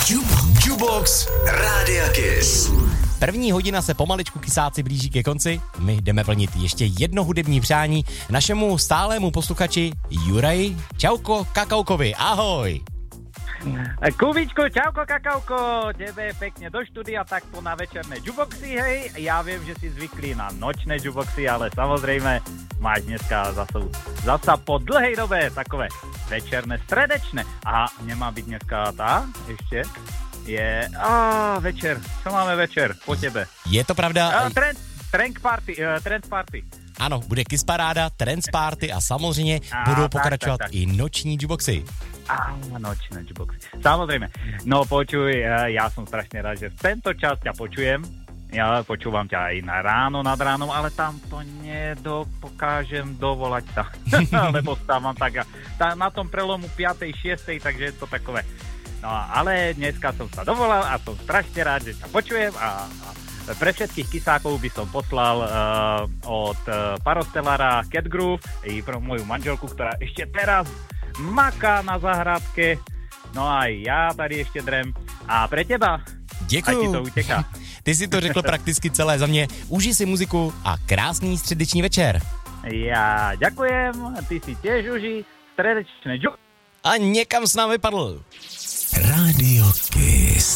Jubox Rádia Kiss. První hodina se pomaličku kysáci blíží ke konci. My jdeme plnit ještě jedno hudební přání našemu stálému posluchači Juraji. Čauko Kakaukovi, ahoj. Kubičku, čauko Kakauko, tebe pekne do štúdia takto na večerné juboxy, hej. Ja viem, že si zvyklý na nočné juboxy, ale samozrejme máš dneska zasa po dlhej dobe takové večerné, stredečné. A nemá byť dneska tá ešte? Je večer. Čo máme večer po tebe? Je to pravda. Trend party. Ano, bude Kiss Paráda, Trends Party a samozřejmě budou pokračovat i noční juboxy. Nočné juboxy. Samozrejme. No počuj, ja som strašne rád, že v tento čas ťa počujem. Ja počúvam ťa aj na ráno, nad ránom, ale tam to nedokážem dovolať sa. Lebo stávam tak na tom prelomu 5. 6. takže je to takové. No ale dneska som sa dovolal a som strašne rád, že ťa počujem a pre všetkých kysákov by som poslal od Parostellara Cat Groove i pre moju manželku, ktorá ešte teraz maká na záhradke. No aj ja tady ešte drem. A pre teba? Děkuju. A ti to uteká. Ty si to řekl prakticky celé za mě. Uži si muziku a krásný středeční večer. Ja ďakujem, ty si tiež uži stredečné A někam s námi padl. Rádio Kiss.